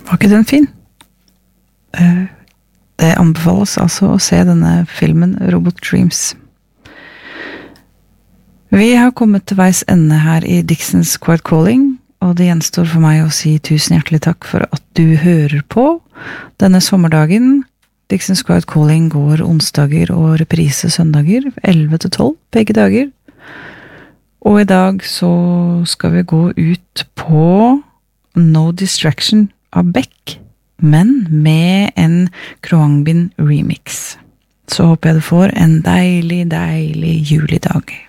Var ikke den fin? Det anbefales altså å se denne filmen Robot Dreams. Vi har kommet til veis ende her i Dixons Quiet Calling, og det gjenstår for meg å si tusen hjertelig takk for at du hører på denne sommerdagen. Dixons Quiet Calling går onsdager og reprise søndager, 11 til 12, begge dager. Og i dag så skal vi gå ut på No Distraction av Beck, men med en Kroangbin remix. Så håper jeg du får en deilig, deilig julidag.